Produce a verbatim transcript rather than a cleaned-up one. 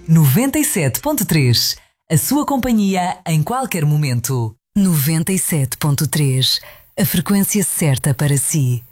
noventa e sete ponto três. A sua companhia em qualquer momento. noventa e sete ponto três. A frequência certa para si.